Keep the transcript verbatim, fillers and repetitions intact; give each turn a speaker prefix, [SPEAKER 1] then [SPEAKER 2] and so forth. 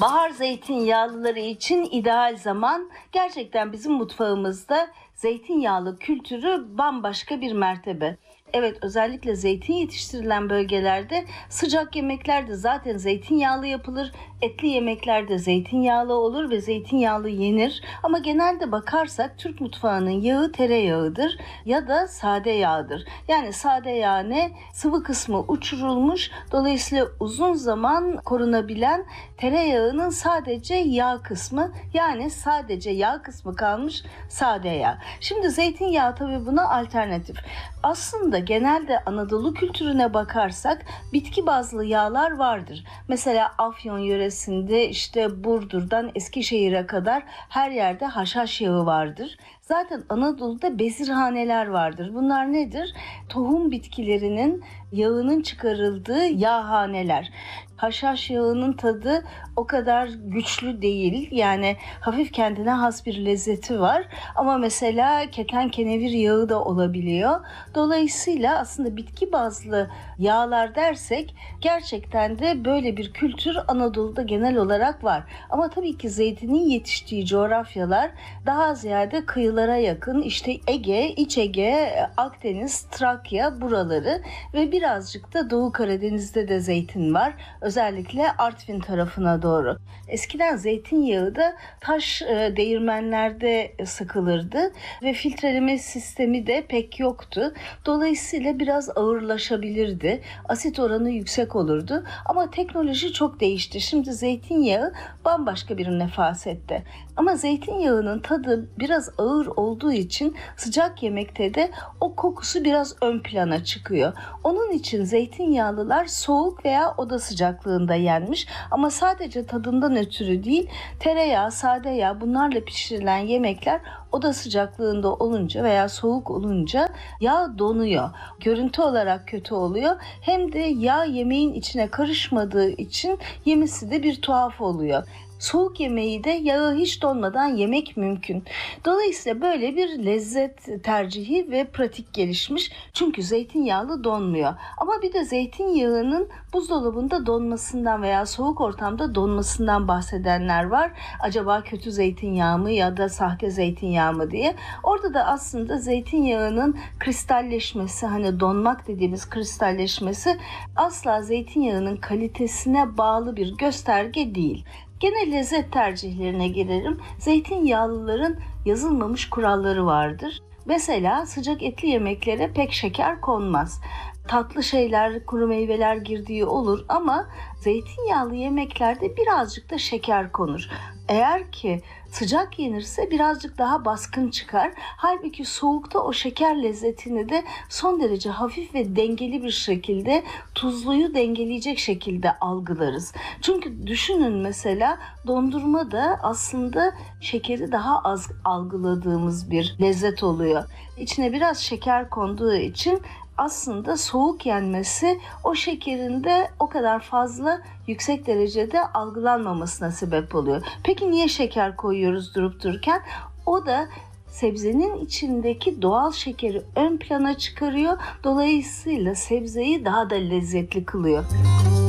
[SPEAKER 1] Bahar zeytinyağlıları için ideal zaman. Gerçekten bizim mutfağımızda zeytinyağlı kültürü bambaşka bir mertebe. Evet, özellikle zeytin yetiştirilen bölgelerde sıcak yemekler de zaten zeytinyağlı yapılır. Etli yemekler de zeytinyağlı olur ve zeytinyağlı yenir. Ama genelde bakarsak Türk mutfağının yağı tereyağıdır ya da sade yağdır. Yani sade yağ ne? Sıvı kısmı uçurulmuş, dolayısıyla uzun zaman korunabilen, tereyağının sadece yağ kısmı, yani sadece yağ kısmı kalmış sade yağ. Şimdi zeytinyağı tabii buna alternatif. Aslında genelde Anadolu kültürüne bakarsak bitki bazlı yağlar vardır. Mesela Afyon yöresinde işte Burdur'dan Eskişehir'e kadar her yerde haşhaş yağı vardır. Zaten Anadolu'da bezirhaneler vardır. Bunlar nedir? Tohum bitkilerinin yağının çıkarıldığı yağhaneler. Haşhaş yağının tadı o kadar güçlü değil. Yani hafif kendine has bir lezzeti var. Ama mesela keten kenevir yağı da olabiliyor. Dolayısıyla aslında bitki bazlı yağlar dersek gerçekten de böyle bir kültür Anadolu'da genel olarak var. Ama tabii ki zeytinin yetiştiği coğrafyalar daha ziyade kıyılara yakın. İşte Ege, İç Ege, Akdeniz, Trakya buraları ve birazcık da Doğu Karadeniz'de de zeytin var. Özellikle Artvin tarafına doğru. Eskiden zeytinyağı da taş değirmenlerde sıkılırdı ve filtreleme sistemi de pek yoktu. Dolayısıyla biraz ağırlaşabilirdi. Asit oranı yüksek olurdu. Ama teknoloji çok değişti. Şimdi zeytinyağı bambaşka bir nefasette. Ama zeytinyağının tadı biraz ağır olduğu için sıcak yemekte de o kokusu biraz ön plana çıkıyor. Onun için zeytinyağlılar soğuk veya oda sıcaklığında yenmiş. Ama sadece tadından ötürü değil, tereyağı, sade yağ, bunlarla pişirilen yemekler oda sıcaklığında olunca veya soğuk olunca yağ donuyor. Görüntü olarak kötü oluyor. Hem de yağ yemeğin içine karışmadığı için yemesi de bir tuhaf oluyor. Soğuk yemeği de yağı hiç donmadan yemek mümkün. Dolayısıyla böyle bir lezzet tercihi ve pratik gelişmiş. Çünkü zeytinyağlı donmuyor. Ama bir de zeytinyağının buzdolabında donmasından veya soğuk ortamda donmasından bahsedenler var. Acaba kötü zeytinyağı mı ya da sahte zeytinyağı mı diye. Orada da aslında zeytinyağının kristalleşmesi, hani donmak dediğimiz kristalleşmesi asla zeytinyağının kalitesine bağlı bir gösterge değil. Gene lezzet tercihlerine girerim. Zeytinyağlıların yazılmamış kuralları vardır. Mesela sıcak etli yemeklere pek şeker konmaz. Tatlı şeyler, kuru meyveler girdiği olur ama zeytinyağlı yemeklerde birazcık da şeker konur. Eğer ki sıcak yenirse birazcık daha baskın çıkar. Halbuki soğukta o şeker lezzetini de son derece hafif ve dengeli bir şekilde, tuzluyu dengeleyecek şekilde algılarız. Çünkü düşünün, mesela dondurma da aslında şekeri daha az algıladığımız bir lezzet oluyor. İçine biraz şeker konduğu için aslında soğuk yenmesi o şekerin de o kadar fazla yüksek derecede algılanmamasına sebep oluyor. Peki niye şeker koyuyoruz durup dururken? O da sebzenin içindeki doğal şekeri ön plana çıkarıyor. Dolayısıyla sebzeyi daha da lezzetli kılıyor.